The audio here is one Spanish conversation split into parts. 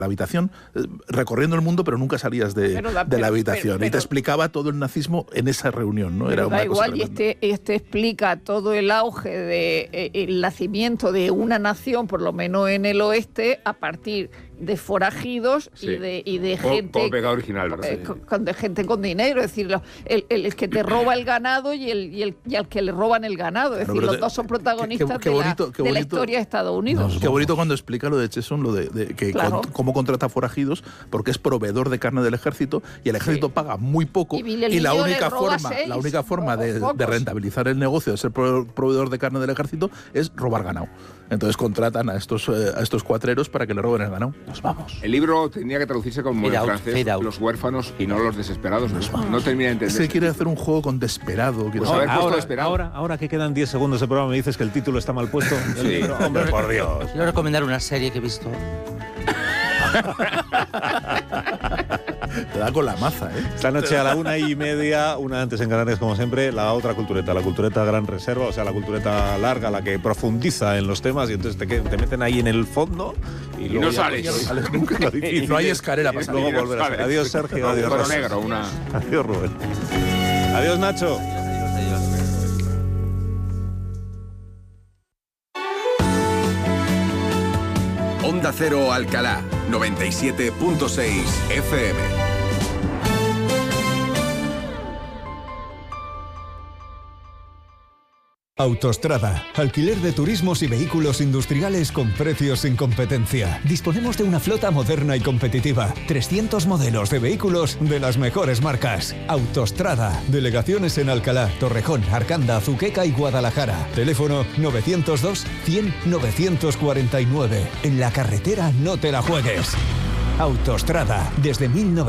la habitación, recorriendo el mundo, pero nunca salías de la habitación. Y te explicaba todo el nazismo en esa reunión, ¿no? Era una cosa igual, y este explica todo el auge del nacimiento de una nación, por lo menos en el oeste, a partir de forajidos y de gente... Como pecado original, ¿verdad? De gente con dinero, es decir, el que te roba el ganado y al que le roban el ganado. Es decir, los dos son protagonistas de la historia de Estados Unidos. Qué bonito cuando explica lo de Cheson, lo de que cómo contrata forajidos, porque es proveedor de carne del ejército y el ejército paga muy poco y la única forma de rentabilizar el negocio de ser proveedor de carne del ejército es robar ganado. Entonces contratan a estos cuatreros para que le roben el ganado. Nos vamos. El libro tenía que traducirse como en francés, Los huérfanos y no los desesperados. No termina de entender. Se quiere hacer un juego con desesperado. Pues ahora que quedan 10 segundos de programa, me dices que el título está mal puesto. Sí. Hombre, por Dios. Quiero recomendar una serie que he visto. Te da con la maza, ¿eh? Esta noche a la 1:30, una antes en Canarias, como siempre, la otra cultureta, la cultureta Gran Reserva, o sea, la cultureta larga, la que profundiza en los temas y entonces te meten ahí en el fondo y luego no sales. Nunca. No hay escalera para luego volver a salir. Adiós, Sergio. Adiós, Rosa. Adiós, Rubén. Adiós, Nacho. Onda Cero Alcalá, 97.6 FM. Autostrada, alquiler de turismos y vehículos industriales con precios sin competencia. Disponemos de una flota moderna y competitiva. 300 modelos de vehículos de las mejores marcas. Autostrada, delegaciones en Alcalá, Torrejón, Arcanda, Azuqueca y Guadalajara. Teléfono 902 100 949. En la carretera no te la juegues. Autostrada, desde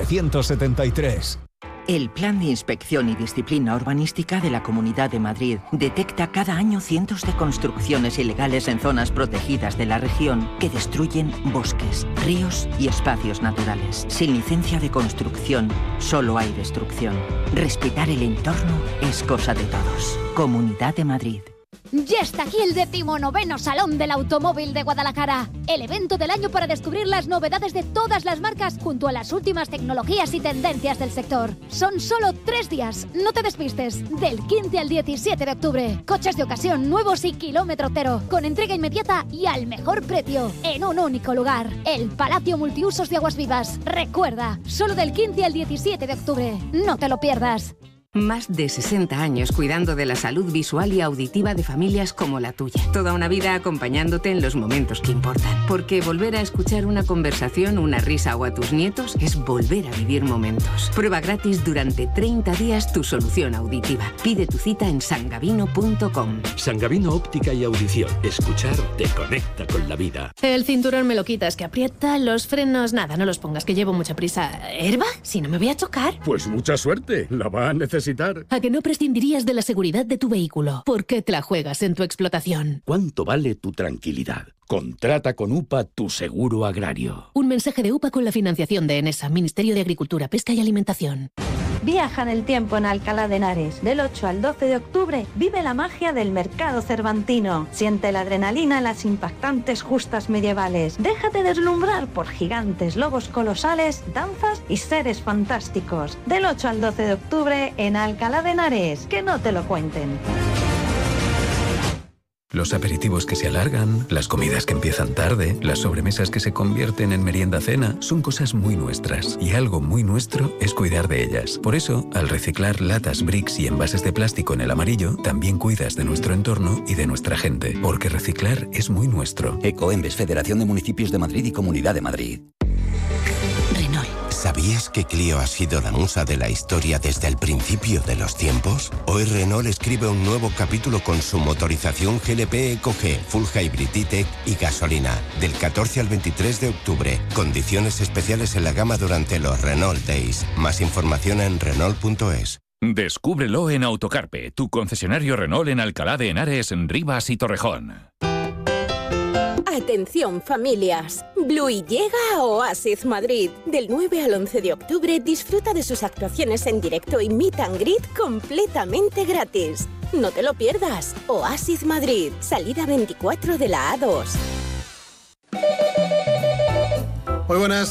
1973. El Plan de Inspección y Disciplina Urbanística de la Comunidad de Madrid detecta cada año cientos de construcciones ilegales en zonas protegidas de la región que destruyen bosques, ríos y espacios naturales. Sin licencia de construcción, solo hay destrucción. Respetar el entorno es cosa de todos. Comunidad de Madrid. Ya está aquí el 19º Salón del Automóvil de Guadalajara. El evento del año para descubrir las novedades de todas las marcas junto a las últimas tecnologías y tendencias del sector. Son solo 3 días. No te despistes. Del 15 al 17 de octubre. Coches de ocasión nuevos y kilómetro cero. Con entrega inmediata y al mejor precio. En un único lugar. El Palacio Multiusos de Aguas Vivas. Recuerda, solo del 15 al 17 de octubre. No te lo pierdas. Más de 60 años cuidando de la salud visual y auditiva de familias como la tuya. Toda una vida acompañándote en los momentos que importan. Porque volver a escuchar una conversación, una risa o a tus nietos es volver a vivir momentos. Prueba gratis durante 30 días tu solución auditiva. Pide tu cita en sangavino.com. Sangavino Óptica y Audición. Escuchar te conecta con la vida. El cinturón me lo quitas, que aprieta. Los frenos, nada, no los pongas, que llevo mucha prisa. ¿Herba? Si no me voy a chocar. Pues mucha suerte. La va a necesitar. ¿A que no prescindirías de la seguridad de tu vehículo? ¿Por qué te la juegas en tu explotación? ¿Cuánto vale tu tranquilidad? Contrata con UPA tu seguro agrario. Un mensaje de UPA con la financiación de ENESA, Ministerio de Agricultura, Pesca y Alimentación. Viaja en el tiempo en Alcalá de Henares. Del 8 al 12 de octubre vive la magia del mercado cervantino. Siente la adrenalina en las impactantes justas medievales. Déjate deslumbrar por gigantes, lobos colosales, danzas y seres fantásticos. Del 8 al 12 de octubre en Alcalá de Henares. Que no te lo cuenten. Los aperitivos que se alargan, las comidas que empiezan tarde, las sobremesas que se convierten en merienda-cena, son cosas muy nuestras. Y algo muy nuestro es cuidar de ellas. Por eso, al reciclar latas, bricks y envases de plástico en el amarillo, también cuidas de nuestro entorno y de nuestra gente. Porque reciclar es muy nuestro. Ecoembes, Federación de Municipios de Madrid y Comunidad de Madrid. Renault. ¿Sabías que Clio ha sido la musa de la historia desde el principio de los tiempos? Hoy Renault escribe un nuevo capítulo con su motorización GLP EcoG, Full Hybrid E-Tech y gasolina. Del 14 al 23 de octubre. Condiciones especiales en la gama durante los Renault Days. Más información en Renault.es. Descúbrelo en Autocarpe, tu concesionario Renault en Alcalá de Henares, Rivas y Torrejón. Atención familias, Bluey llega a Oasis Madrid. Del 9 al 11 de octubre disfruta de sus actuaciones en directo y meet and greet completamente gratis. No te lo pierdas. Oasis Madrid, salida 24 de la A2. Muy buenas.